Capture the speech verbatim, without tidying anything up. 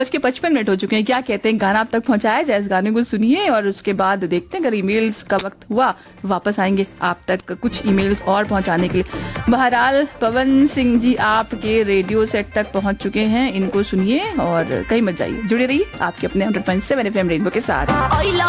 बज के पचपन मिनट हो चुके हैं। क्या कहते हैं, गाना आप तक पहुंचाया जाए, इस गाने को सुनिए और उसके बाद देखते हैं, अगर ईमेल्स का वक्त हुआ वापस आएंगे आप तक कुछ ईमेल्स और पहुंचाने के लिए। बहरहाल पवन सिंह जी आपके रेडियो सेट तक पहुंच चुके हैं, इनको सुनिए और कहीं मत जाइए, जुड़े रहिए आपके अपने हंड्रेड पॉइंट सेवन एफ एम रेनबो के साथ।